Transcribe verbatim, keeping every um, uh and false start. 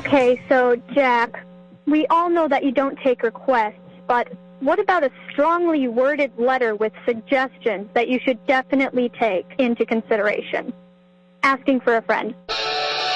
Okay, so, Jack, we all know that you don't take requests, but what about a strongly worded letter with suggestions that you should definitely take into consideration? Asking for a friend.